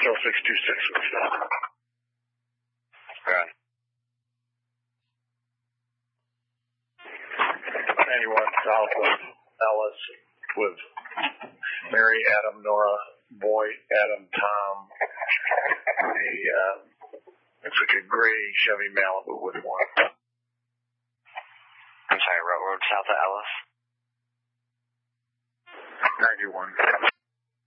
Hotel 626 was that. Okay. 91 south of Ellis with Mary, Adam, Nora, Boy, Adam, Tom. Looks like a gray Chevy Malibu with one. I'm sorry, Road south of Ellis? 91.